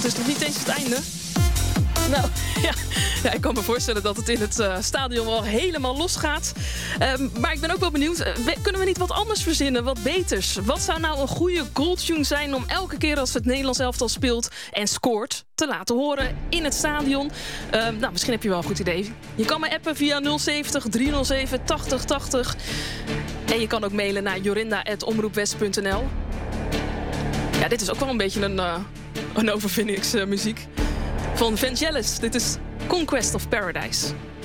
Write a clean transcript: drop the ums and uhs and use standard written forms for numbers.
is nog niet eens het einde. Nou, ja, ik kan me voorstellen dat het in het stadion wel helemaal losgaat. Maar ik ben ook wel benieuwd, kunnen we niet wat anders verzinnen, wat beters? Wat zou nou een goede goaltune zijn om elke keer als het Nederlands elftal speelt en scoort te laten horen in het stadion? Nou, misschien heb je wel een goed idee. Je kan me appen via 070 307 8080. En je kan ook mailen naar jorinda@omroepwest.nl. Ja, dit is ook wel een beetje een overwinningsmuziek van Vangelis. Dit is Conquest of Paradise.